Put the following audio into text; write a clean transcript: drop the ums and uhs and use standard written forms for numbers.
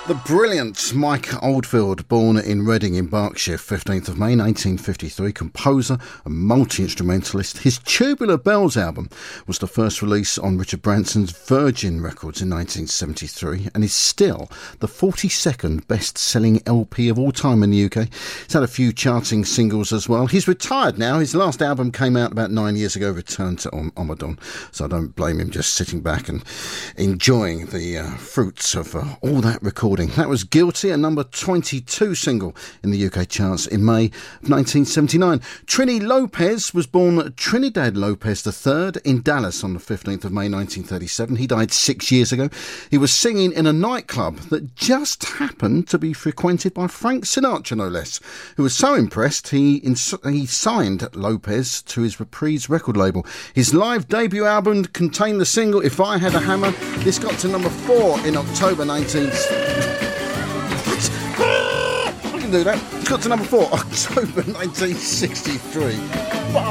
The brilliant Mike Oldfield, born in Reading in Berkshire, 15th of May 1953, composer and multi-instrumentalist. His Tubular Bells album was the first release on Richard Branson's Virgin Records in 1973 and is still the 42nd best-selling LP of all time in the UK. He's had a few charting singles as well. He's retired now. His last album came out about 9 years ago, Return to Ommadawn, so I don't blame him just sitting back and enjoying the fruits of all that recording. That was Guilty, a number 22 single in the UK charts in May of 1979. Trini Lopez was born Trinidad Lopez III in Dallas on the 15th of May 1937. He died 6 years ago. He was singing in a nightclub that just happened to be frequented by Frank Sinatra, no less, who was so impressed he signed Lopez to his Reprise record label. His live debut album contained the single If I Had a Hammer. This got to number 4 in October 19... I can do that. It's got to number 4, October 1963.